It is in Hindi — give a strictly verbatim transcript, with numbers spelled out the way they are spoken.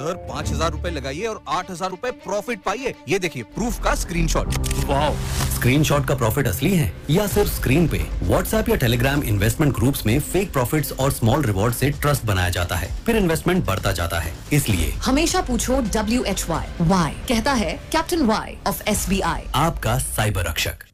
सर पाँच हजार रूपए लगाइए और आठ हजार रूपए प्रॉफिट पाइए। ये देखिए प्रूफ का स्क्रीनशॉट। वाओ, स्क्रीनशॉट का प्रॉफिट असली है या सिर्फ स्क्रीन पे? व्हाट्सएप या टेलीग्राम इन्वेस्टमेंट ग्रुप्स में फेक प्रॉफिट्स और स्मॉल रिवॉर्ड से ट्रस्ट बनाया जाता है, फिर इन्वेस्टमेंट बढ़ता जाता है। इसलिए हमेशा पूछो डब्ल्यू एच वाई। वाई कहता है captain Y of S B I, आपका साइबर रक्षक।